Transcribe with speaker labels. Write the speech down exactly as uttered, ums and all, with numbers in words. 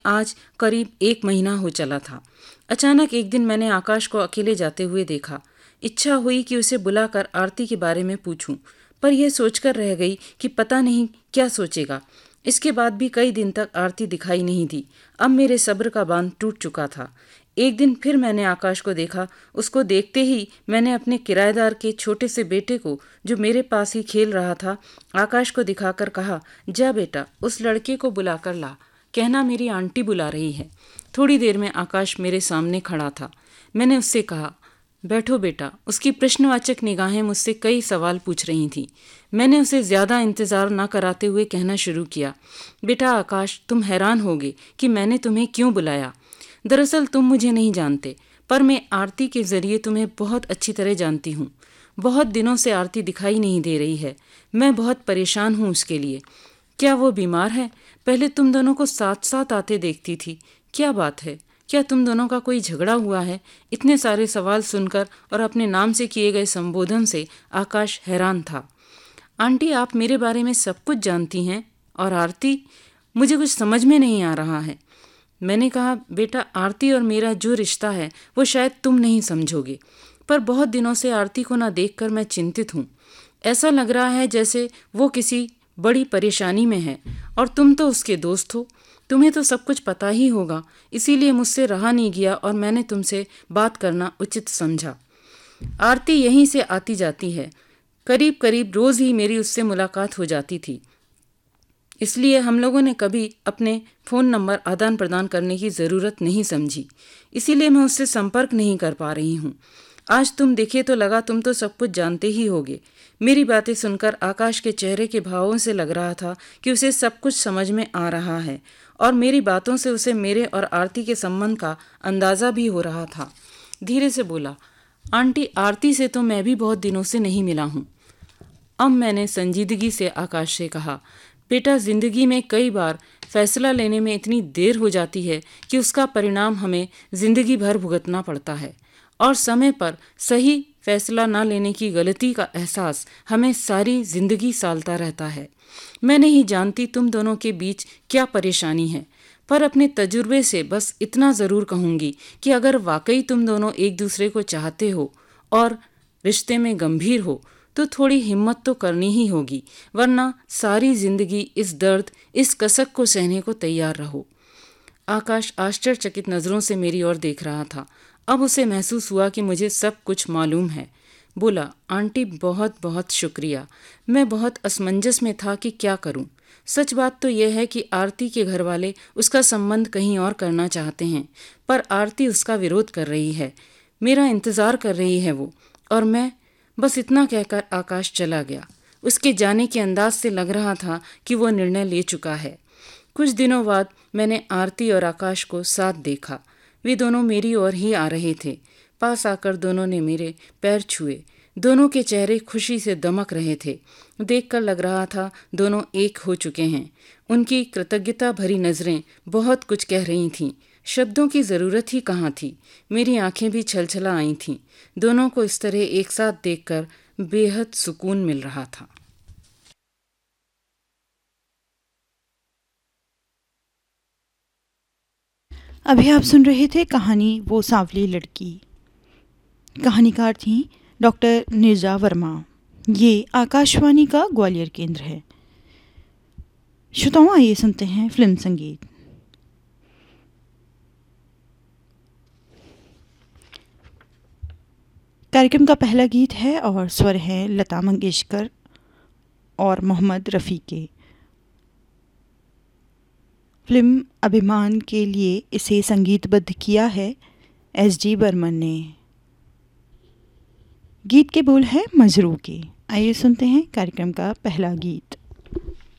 Speaker 1: आज करीब एक महीना हो चला था। अचानक एक दिन मैंने आकाश को अकेले जाते हुए देखा। इच्छा हुई कि उसे बुलाकर आरती के बारे में पूछूं, पर यह सोचकर रह गई कि पता नहीं क्या सोचेगा। इसके बाद भी कई दिन तक आरती दिखाई नहीं दी। अब मेरे सब्र का बांध टूट चुका था। एक दिन फिर मैंने आकाश को देखा। उसको देखते ही मैंने अपने किराएदार के छोटे से बेटे को, जो मेरे पास ही खेल रहा था, आकाश को दिखाकर कहा, जा बेटा, उस लड़के को बुलाकर ला, कहना मेरी आंटी बुला रही है। थोड़ी देर में आकाश मेरे सामने खड़ा था। मैंने उससे कहा, बैठो बेटा। उसकी प्रश्नवाचक निगाहें मुझसे कई सवाल पूछ रही थीं। मैंने उसे ज्यादा इंतजार न कराते हुए कहना शुरू किया, बेटा आकाश, तुम हैरान होगे कि मैंने तुम्हें क्यों बुलाया। दरअसल तुम मुझे नहीं जानते, पर मैं आरती के जरिए तुम्हें बहुत अच्छी तरह जानती हूँ। बहुत दिनों से आरती दिखाई नहीं दे रही है। मैं बहुत परेशान हूँ उसके लिए। क्या वो बीमार है? पहले तुम दोनों को साथ साथ आते देखती थी। क्या बात है? क्या तुम दोनों का कोई झगड़ा हुआ है? इतने सारे सवाल सुनकर और अपने नाम से किए गए संबोधन से आकाश हैरान था। आंटी, आप मेरे बारे में सब कुछ जानती हैं, और आरती? मुझे कुछ समझ में नहीं आ रहा है। मैंने कहा, बेटा, आरती और मेरा जो रिश्ता है वो शायद तुम नहीं समझोगे, पर बहुत दिनों से आरती को ना देखकर मैं चिंतित हूँ। ऐसा लग रहा है जैसे वो किसी बड़ी परेशानी में है, और तुम तो उसके दोस्त हो, तुम्हें तो सब कुछ पता ही होगा। इसीलिए मुझसे रहा नहीं गया और मैंने तुमसे बात करना उचित समझा। आरती यहीं से आती जाती है। करीब करीब रोज ही मेरी उससे मुलाकात हो जाती थी, इसलिए हम लोगों ने कभी अपने फ़ोन नंबर आदान प्रदान करने की ज़रूरत नहीं समझी। इसीलिए मैं उससे संपर्क नहीं कर पा रही हूँ। आज तुम दिखे तो लगा तुम तो सब कुछ जानते ही होगे। मेरी बातें सुनकर आकाश के चेहरे के भावों से लग रहा था कि उसे सब कुछ समझ में आ रहा है, और मेरी बातों से उसे मेरे और आरती के संबंध का अंदाज़ा भी हो रहा था। धीरे से बोला, आंटी, आरती से तो मैं भी बहुत दिनों से नहीं मिला हूँ। अब मैंने संजीदगी से आकाश से कहा, बेटा, जिंदगी में कई बार फैसला लेने में इतनी देर हो जाती है कि उसका परिणाम हमें जिंदगी भर भुगतना पड़ता है, और समय पर सही फैसला न लेने की गलती का एहसास हमें सारी जिंदगी सालता रहता है। मैं नहीं जानती तुम दोनों के बीच क्या परेशानी है, पर अपने तजुर्बे से बस इतना ज़रूर कहूँगी कि अगर वाकई तुम दोनों एक दूसरे को चाहते हो और रिश्ते में गंभीर हो, तो थोड़ी हिम्मत तो करनी ही होगी, वरना सारी जिंदगी इस दर्द, इस कसक को सहने को तैयार रहो। आकाश आश्चर्यचकित नज़रों से मेरी ओर देख रहा था। अब उसे महसूस हुआ कि मुझे सब कुछ मालूम है। बोला, आंटी, बहुत बहुत शुक्रिया। मैं बहुत असमंजस में था कि क्या करूं। सच बात तो यह है कि आरती के घर वाले उसका संबंध कहीं और करना चाहते हैं, पर आरती उसका विरोध कर रही है। मेरा इंतज़ार कर रही है वो, और मैं बस इतना कहकर आकाश चला गया। उसके जाने के अंदाज से लग रहा था कि वो निर्णय ले चुका है। कुछ दिनों बाद मैंने आरती और आकाश को साथ देखा। वे दोनों मेरी ओर ही आ रहे थे। पास आकर दोनों ने मेरे पैर छुए। दोनों के चेहरे खुशी से दमक रहे थे। देखकर लग रहा था दोनों एक हो चुके हैं। उनकी कृतज्ञता भरी नज़रें बहुत कुछ कह रही थीं। शब्दों की ज़रूरत ही कहाँ थी। मेरी आंखें भी छलछला आई थीं। दोनों को इस तरह एक साथ देखकर बेहद सुकून मिल रहा था।
Speaker 2: अभी आप सुन रहे थे कहानी वो सांवली लड़की। कहानीकार थी डॉक्टर नीरजा वर्मा। ये आकाशवाणी का ग्वालियर केंद्र है। श्रोताओं, आइए सुनते हैं फिल्म संगीत। कार्यक्रम का पहला गीत है और स्वर है लता मंगेशकर और मोहम्मद रफ़ी के। फिल्म अभिमान के लिए इसे संगीतबद्ध किया है एस जी बर्मन ने। गीत के बोल है मजरू के। आइए सुनते हैं कार्यक्रम का पहला गीत।